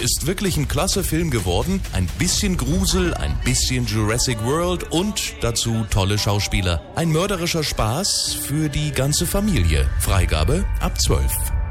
Ist wirklich ein klasse Film geworden. Ein bisschen Grusel, ein bisschen Jurassic World und dazu tolle Schauspieler. Ein mörderischer Spaß für die ganze Familie. Freigabe ab 12.